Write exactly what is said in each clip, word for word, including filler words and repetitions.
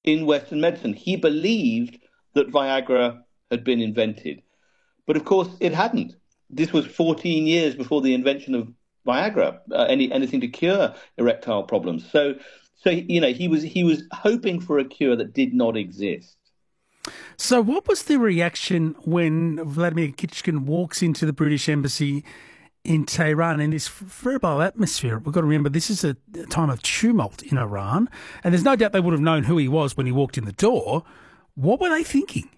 in Western medicine. He believed that Viagra had been invented. But of course, it hadn't. This was fourteen years before the invention of Viagra, uh, any, anything to cure erectile problems. So, so you know, he was he was hoping for a cure that did not exist. So what was the reaction when Vladimir Kitchkin walks into the British embassy in Tehran in this febrile atmosphere? We've got to remember this is a time of tumult in Iran, and there's no doubt they would have known who he was when he walked in the door. What were they thinking?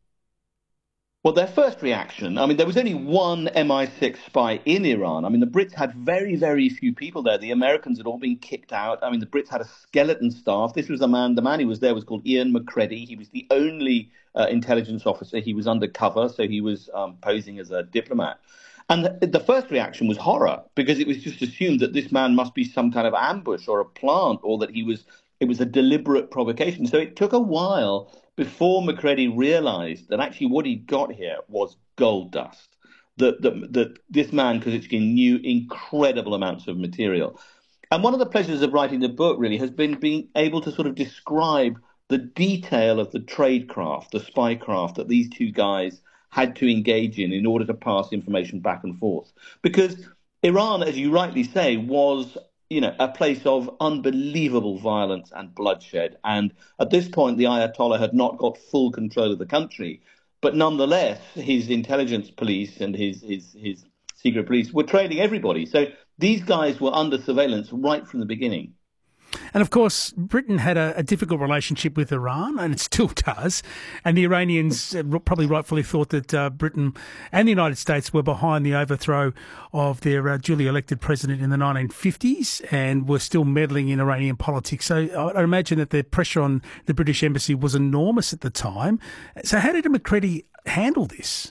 Well, their first reaction, I mean, there was only one M I six spy in Iran. I mean, the Brits had very, very few people there. The Americans had all been kicked out. I mean, the Brits had a skeleton staff. This was a man, the man who was there was called Ian McCready. He was the only uh, intelligence officer. He was undercover, so he was um, posing as a diplomat. And the, the first reaction was horror, because it was just assumed that this man must be some kind of ambush or a plant, or that he was, it was a deliberate provocation. So it took a while before McCready realized that actually what he got here was gold dust, that, that, that this man, Kozytsky, knew incredible amounts of material. And one of the pleasures of writing the book really has been being able to sort of describe the detail of the tradecraft, the spycraft that these two guys had to engage in in order to pass information back and forth. Because Iran, as you rightly say, was you know, a place of unbelievable violence and bloodshed. And at this point, the Ayatollah had not got full control of the country. But nonetheless, his intelligence police and his, his, his secret police were trailing everybody. So these guys were under surveillance right from the beginning. And of course, Britain had a, a difficult relationship with Iran, and it still does. And the Iranians probably rightfully thought that uh, Britain and the United States were behind the overthrow of their uh, duly elected president in the nineteen fifties and were still meddling in Iranian politics. So I, I imagine that the pressure on the British embassy was enormous at the time. So how did McCready handle this?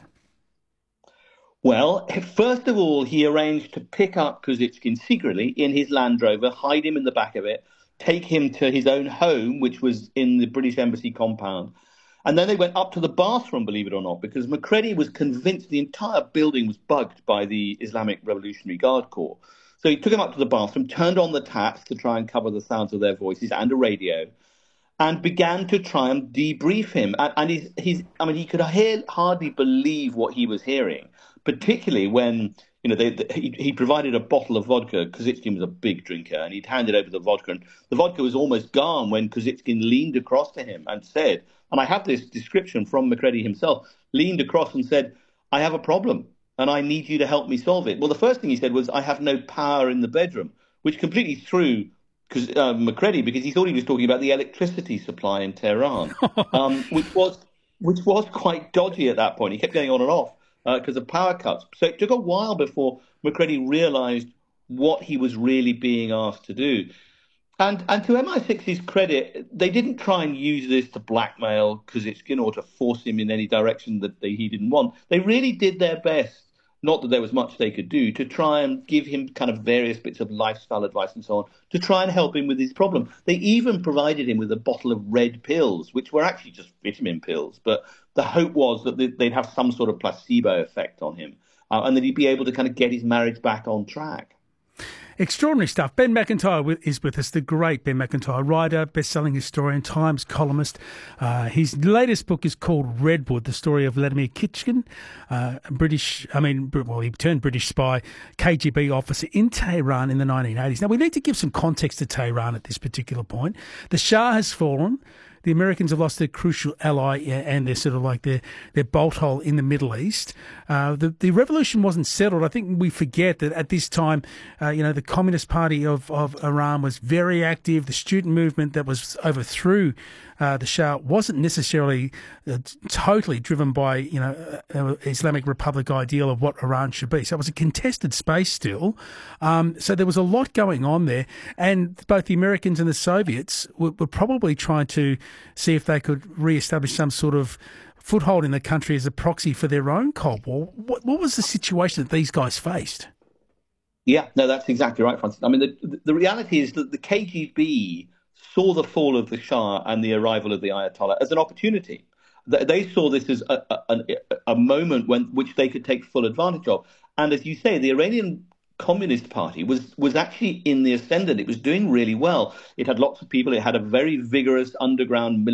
Well, first of all, he arranged to pick up Kozytskin secretly in his Land Rover, hide him in the back of it, take him to his own home, which was in the British embassy compound. And then they went up to the bathroom, believe it or not, because McCready was convinced the entire building was bugged by the Islamic Revolutionary Guard Corps. So he took him up to the bathroom, turned on the taps to try and cover the sounds of their voices and a radio, and began to try and debrief him. And, and he's, he's, I mean, he could hear, hardly believe what he was hearing, particularly when, you know, they, they, he, he provided a bottle of vodka. Kozytskin was a big drinker, and he'd handed over the vodka. And the vodka was almost gone when Kozytskin leaned across to him and said, and I have this description from McCready himself, leaned across and said, "I have a problem, and I need you to help me solve it." Well, the first thing he said was, "I have no power in the bedroom," which completely threw uh, McCready, because he thought he was talking about the electricity supply in Tehran, um, which was which was quite dodgy at that point. He kept going on and off because uh, of power cuts. So it took a while before McCready realized what he was really being asked to do. And and to M I six's credit, they didn't try and use this to blackmail Kozytskin or to force him in any direction that they, he didn't want. They really did their best, not that there was much they could do, to try and give him kind of various bits of lifestyle advice and so on, to try and help him with his problem. They even provided him with a bottle of red pills, which were actually just vitamin pills. But the hope was that they'd have some sort of placebo effect on him, uh, and that he'd be able to kind of get his marriage back on track. Extraordinary stuff. Ben McIntyre is with us, the great Ben McIntyre, writer, best-selling historian, Times columnist. Uh, his latest book is called Redwood, the story of Vladimir Kitchkin, uh, British, I mean, well, he turned British spy, K G B officer in Tehran in the nineteen eighties. Now, we need to give some context to Tehran at this particular point. The Shah has fallen. The Americans have lost their crucial ally and they're sort of like their, their bolt hole in the Middle East. Uh, the, the revolution wasn't settled. I think we forget that at this time, uh, you know, the Communist Party of, of Iran was very active. The student movement that was overthrew uh, the Shah wasn't necessarily uh, totally driven by, you know, uh, Islamic Republic ideal of what Iran should be. So it was a contested space still. Um, so there was a lot going on there. And both the Americans and the Soviets were, were probably trying to see if they could re-establish some sort of foothold in the country as a proxy for their own Cold War. What, what was the situation that these guys faced? Yeah, no, that's exactly right, Francis. I mean, the, the reality is that the K G B saw the fall of the Shah and the arrival of the Ayatollah as an opportunity. They saw this as a, a, a moment when which they could take full advantage of. And as you say, the Iranian Communist Party was was actually in the ascendant. It was doing really well. It had lots of people. It had a very vigorous underground military